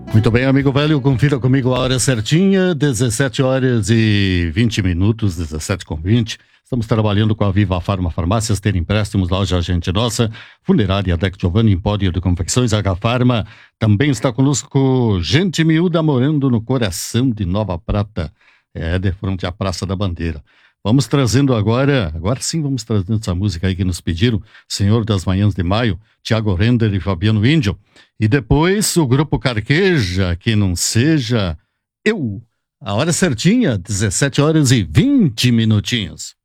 Muito bem, amigo velho, confira comigo a hora certinha, 17 horas e 20 minutos, 17 com 20. Estamos trabalhando com a Viva Farma Farmácias, ter empréstimos, loja Gente Nossa, Funerária Deck Giovanni, Empório de Confecções, H Farma. Também está conosco Gente Miúda, morando no coração de Nova Prata, de frente à Praça da Bandeira. Vamos trazendo agora sim vamos trazendo essa música aí que nos pediram, Senhor das Manhãs de Maio, Tiago Render e Fabiano Índio. E depois o Grupo Carqueja, que não seja eu. A hora certinha, 17 horas e 20 minutinhos.